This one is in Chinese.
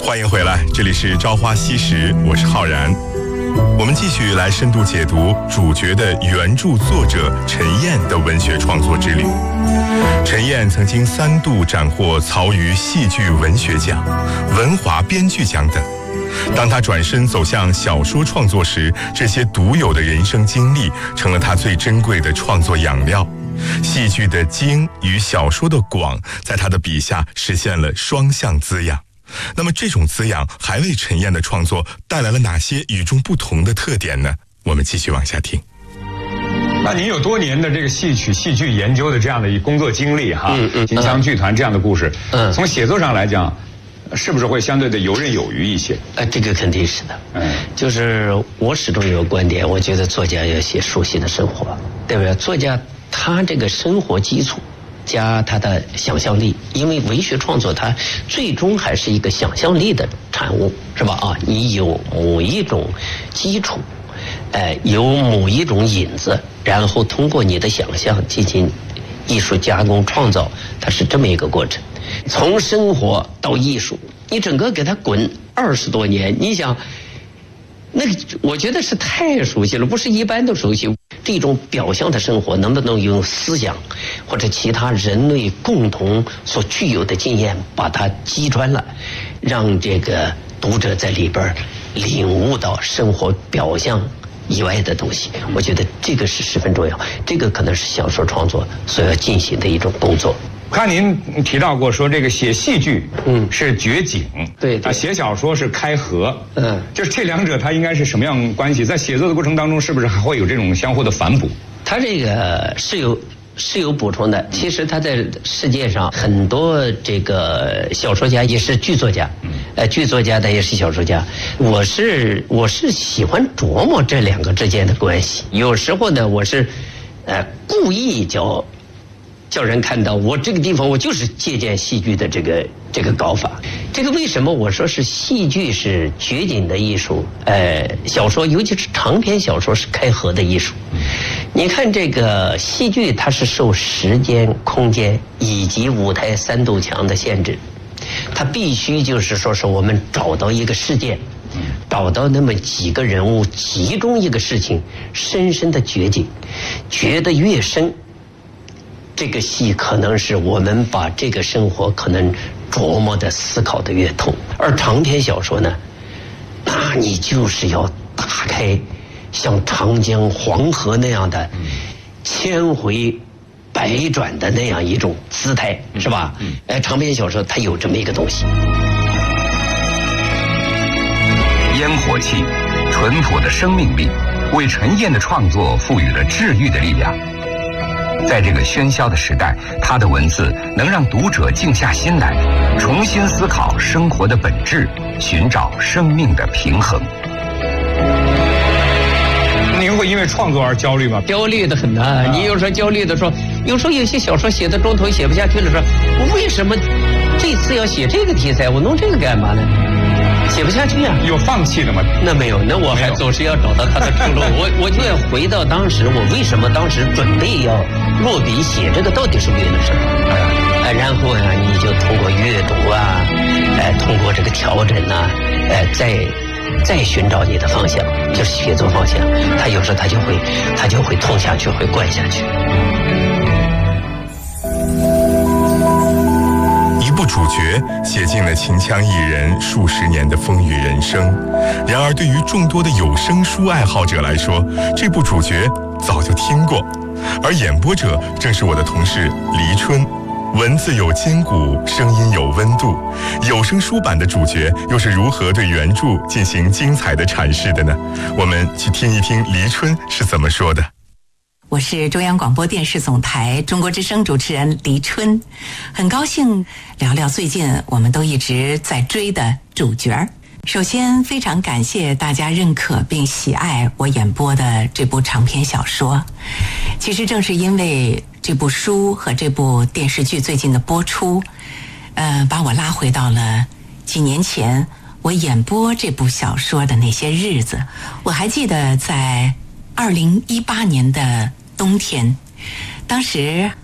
欢迎回来，这里是朝花夕拾，我是浩然。我们继续来深度解读主角的原著作者陈燕的文学创作之旅。陈燕曾经3度斩获曹禺戏剧文学奖、文华编剧奖等。当他转身走向小说创作时，这些独有的人生经历成了他最珍贵的创作养料。戏剧的精与小说的广，在他的笔下实现了双向滋养。那么这种滋养还为陈燕的创作带来了哪些与众不同的特点呢？我们继续往下听。 那您有多年的这个戏曲戏剧研究的这样的一工作经历哈，金香剧团这样的故事，从写作上来讲，是不是会相对的游刃有余一些？ 这个肯定是的。就是我始终有个观点，我觉得作家要写熟悉的生活，对不对？作家他这个生活基础加他的想象力，因为文学创作它最终还是一个想象力的产物，是吧？你有某一种基础，有某一种引子，然后通过你的想象进行艺术加工创造，它是这么一个过程。从生活到艺术，你整个给它滚20多年，你想，那个我觉得是太熟悉了，不是一般的熟悉。这种表象的生活能不能用思想或者其他人类共同所具有的经验把它击穿了，让这个读者在里边领悟到生活表象以外的东西，我觉得这个是十分重要，这个可能是小说创作所要进行的一种工作。 看您提到过说这个写戏剧是掘井， 对写小说是开河，就是这两者它应该是什么样关系？在写作的过程当中，是不是还会有这种相互的反哺？ 它这个是有补充的。其实他在世界上很多这个小说家也是剧作家，剧作家的也是小说家。我是喜欢琢磨这两个之间的关系。有时候呢，我是故意叫人看到我这个地方，我就是借鉴戏剧的这个搞法。这个为什么我说是戏剧是掘井的艺术？小说尤其是长篇小说是开河的艺术。你看这个戏剧，它是受时间、空间以及舞台3堵墙的限制，它必须就是说是我们找到一个事件，找到那么几个人物，集中一个事情，深深的掘井，掘得越深，这个戏可能是我们把这个生活可能琢磨的思考的越透。而长篇小说呢，那你就是要打开像长江黄河那样的千回百转的那样一种姿态，是吧？长篇小说它有这么一个东西。 烟火气、淳朴的生命力，为陈燕的创作赋予了治愈的力量。在这个喧嚣的时代，他的文字能让读者静下心来，重新思考生活的本质，寻找生命的平衡。 您会因为创作而焦虑吗？ 焦虑的很呐！你有时候焦虑的说，有时候有些小说写到中途写不下去了，说我为什么这次要写这个题材？我弄这个干嘛呢？写不下去啊！ 有放弃的吗？ 那没有，那我还总是要找到它的出路。我就要回到当时，我为什么当时准备要落笔写这个，到底是为了什么？然后呀，你就通过阅读啊，通过这个调整啊，再寻找你的方向，就是写作方向。他有时候他就会通下去，会灌下去。 一部主角写尽了秦腔艺人数十年的风雨人生，然而对于众多的有声书爱好者来说，这部主角早就听过，而演播者正是我的同事黎春。文字有筋骨，声音有温度，有声书版的主角又是如何对原著进行精彩的阐释的呢？我们去听一听黎春是怎么说的。 我是中央广播电视总台中国之声主持人黎春，很高兴聊聊最近我们都一直在追的主角。首先非常感谢大家认可并喜爱我演播的这部长篇小说。其实正是因为这部书和这部电视剧最近的播出，把我拉回到了几年前我演播这部小说的那些日子。我还记得在2018年的冬天，当时